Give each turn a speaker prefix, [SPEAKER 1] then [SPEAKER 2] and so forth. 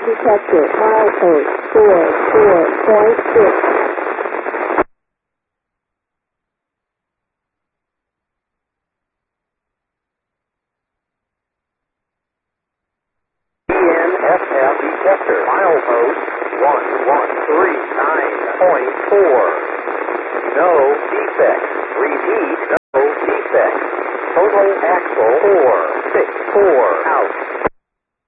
[SPEAKER 1] detector. Milepost 44.6.
[SPEAKER 2] DNFF detector. Milepost 1139.4. No defect. Repeat, no defect. Total axle 464.